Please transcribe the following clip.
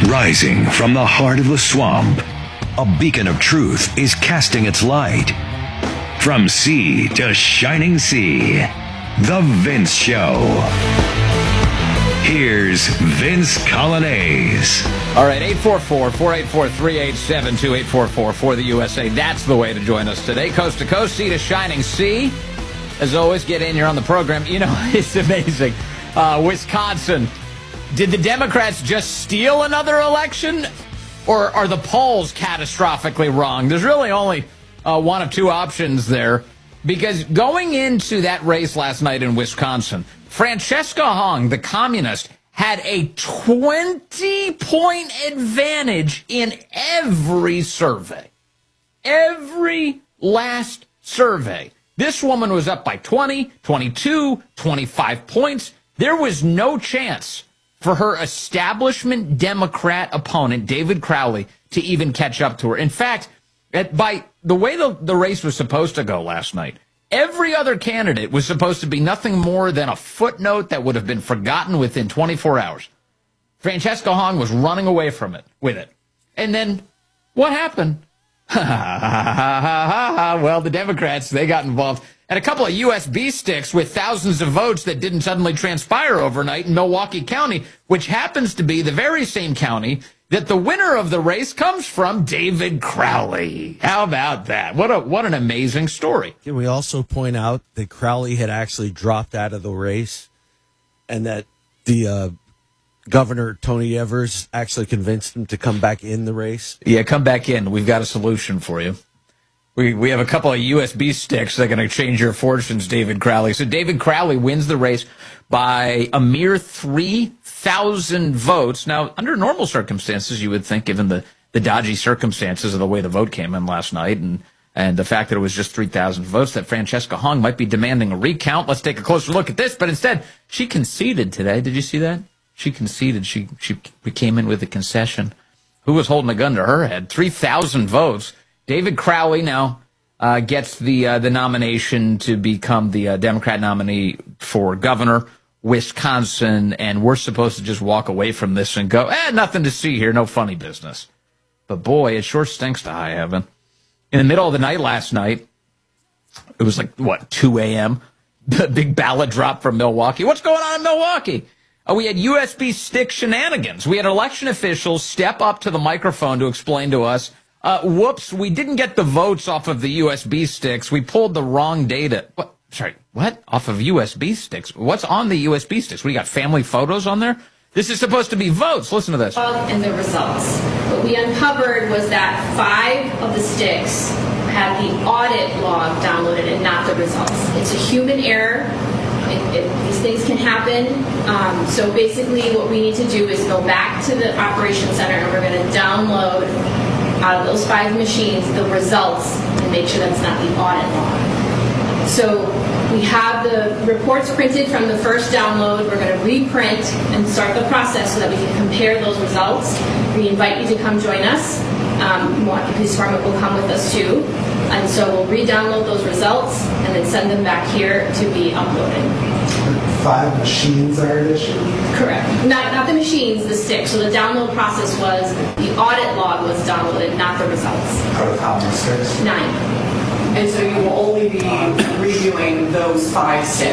Rising from the heart of the swamp, a beacon of truth is casting its light. From sea to shining sea, The Vince Show. Here's Vince Coglianese. All right, 844-484-3872, 844 for the USA. That's the way to join us today. Coast to coast, sea to shining sea. As always, get in. You're on the program. You know, it's amazing. Wisconsin. Did the Democrats just steal another election? Or are the polls catastrophically wrong? There's really only one of two options there. Because going into that race last night in Wisconsin, Francesca Hong, the communist, had a 20-point advantage in every survey. Every last survey. This woman was up by 20, 22, 25 points. There was no chance for her establishment Democrat opponent, David Crowley, to even catch up to her. In fact, by the way the race was supposed to go last night, every other candidate was supposed to be nothing more than a footnote that would have been forgotten within 24 hours. Francesca Hong was running away from it, with it. And then what happened? Well, the Democrats, they got involved. And a couple of USB sticks with thousands of votes that didn't suddenly transpire overnight in Milwaukee County, which happens to be the very same county that the winner of the race comes from, David Crowley. How about that? What an amazing story. Can we also point out that Crowley had actually dropped out of the race and that the Governor Tony Evers actually convinced him to come back in the race? Yeah, come back in. We've got a solution for you. We have a couple of USB sticks that are going to change your fortunes, David Crowley. So David Crowley wins the race by a mere 3,000 votes. Now, under normal circumstances, you would think, given the dodgy circumstances of the way the vote came in last night and the fact that it was just 3,000 votes, that Francesca Hong might be demanding a recount. Let's take a closer look at this. But instead, she conceded today. Did you see that? She conceded. She came in with a concession. Who was holding a gun to her head? 3,000 votes. David Crowley now gets the nomination to become the Democrat nominee for governor, Wisconsin, and we're supposed to just walk away from this and go, nothing to see here, no funny business. But boy, it sure stinks to high heaven. In the middle of the night last night, it was like, 2 a.m., the big ballot drop from Milwaukee. What's going on in Milwaukee? We had USB stick shenanigans. We had election officials step up to the microphone to explain to us, whoops, we didn't get the votes off of the USB sticks. We pulled the wrong data. What? Sorry, what? Off of USB sticks? What's on the USB sticks? We got family photos on there? This is supposed to be votes. Listen to this. And the results. What we uncovered was that 5 of the sticks had the audit log downloaded and not the results. It's a human error. These things can happen. So basically what we need to do is go back to the operations center and we're going to download out of those 5 machines the results and make sure that's not the audit log. So we have the reports printed from the first download. We're going to reprint and start the process so that we can compare those results. We invite you to come join us. Milwaukee Police Department will come with us too. And so we'll re-download those results and then send them back here to be uploaded. 5 machines are at issue? Correct. Not the machines, the sticks. So the download process was the audit log was downloaded, not the results. Out of how many sticks? 9. And so you will only be reviewing those 5 sticks.